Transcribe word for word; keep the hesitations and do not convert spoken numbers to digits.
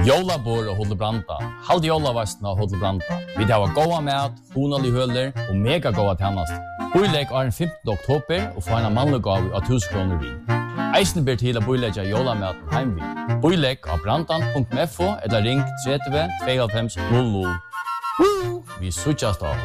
Jólabor og Hotel Branda. Halv jólavasten av Hotel Branda. Vi har goda mat, honalig høler og mega goda tjänst. Boilegg er den femtende oktober og får en mannlig gav av tusen kroner vi. Eisen ber til å boilegge jólamaten heim vi. Boilegg av brandan punktum f o eller ring tretti tvei fem null null. Vi suttjast av